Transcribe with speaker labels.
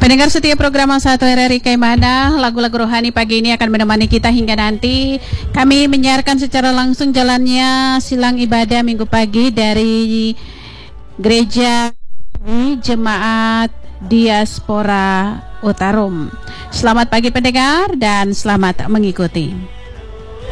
Speaker 1: Pendengar setia program Satu RRI Kaimana, lagu-lagu rohani pagi ini akan menemani kita hingga nanti. Kami menyiarkan secara langsung jalannya silang ibadah minggu pagi dari Gereja Jemaat Diaspora Utarum. Selamat pagi pendengar dan selamat mengikuti.